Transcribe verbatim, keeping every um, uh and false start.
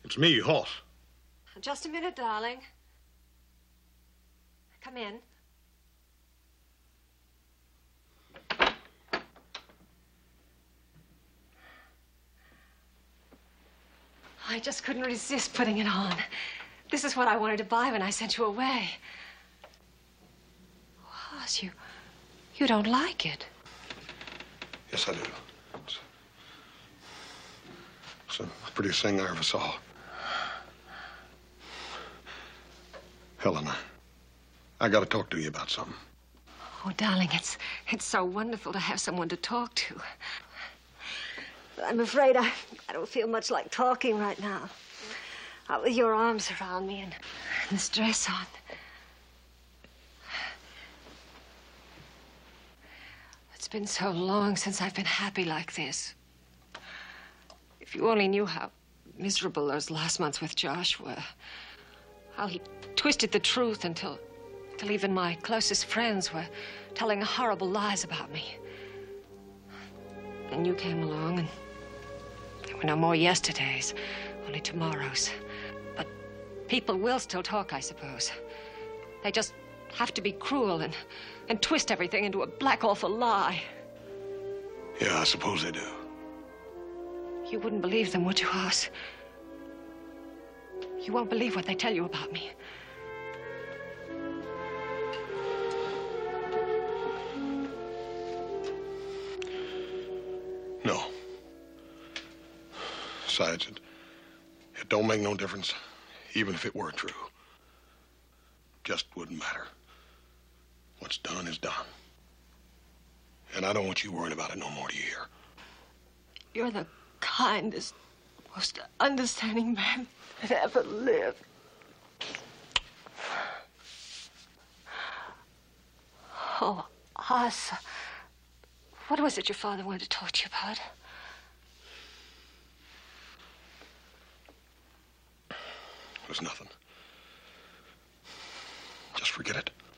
It's me, Hoss. Just a minute, darling. Come in. I just couldn't resist putting it on. This is what I wanted to buy when I sent you away. Hoss, you... you don't like it. Yes, I do. It's, it's the prettiest thing I ever saw. Helen, I, I gotta talk to you about something. Oh, darling, it's, it's so wonderful to have someone to talk to. But I'm afraid I, I don't feel much like talking right now. Not with your arms around me and, and this dress on. It's been so long since I've been happy like this. If you only knew how miserable those last months with Josh were. How he twisted the truth until, until even my closest friends were telling horrible lies about me. And you came along, and there were no more yesterdays, only tomorrows. But people will still talk, I suppose. They just have to be cruel and, and twist everything into a black, awful lie. Yeah, I suppose they do. You wouldn't believe them, would you, Hoss? You won't believe what they tell you about me. No. Besides, it, it don't make no difference, even if it were true. Just wouldn't matter. What's done is done. And I don't want you worrying about it no more, do you hear? You're the kindest, most understanding man that ever lived. Oh, Hoss, what was it your father wanted to talk to you about? It was nothing. Just forget it.